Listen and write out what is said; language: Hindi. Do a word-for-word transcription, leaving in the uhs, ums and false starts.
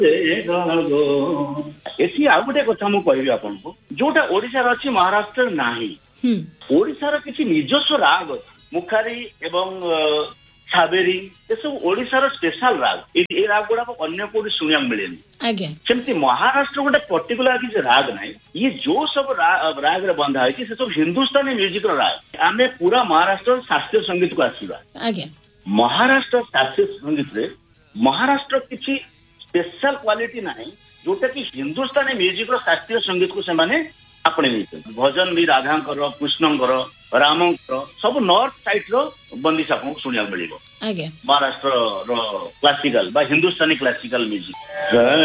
एसी आ गोटे कथा मु कहबी आपन को जोटा ओडिसा रे अछि महाराष्ट्र नाही ओडिसा रे किछि निजस्व राग मुखारी एवं साबेरी ये सब ओडिसा रो स्पेशल राग ए राग गुडा को अन्य कोडी सुनिया मिलेनी आज्ञा सेमती महाराष्ट्र गोटे पर्टिकुलर किछि राग नाही ये जो सब राग रे बंधा है से सब हिंदुस्तानी म्यूजिक रो राग आमे पूरा महाराष्ट्र शास्त्रीय संगीत को आसीबा आज्ञा महाराष्ट्र शास्त्रीय संगीत रे महाराष्ट्र किछि स्पेशल क्वालिटी नाही जोटा कि हिंदुस्तानी म्यूजिक रो शास्त्रीय संगीत को से माने अपने भजन भी राधांकर कृष्णंकर रामंकर सब नॉर्थ साइड रो बंदिश आपको सुनिया मिलिबो आज्ञा महाराष्ट्र रो क्लासिकल बा हिंदुस्तानी क्लासिकल म्यूजिक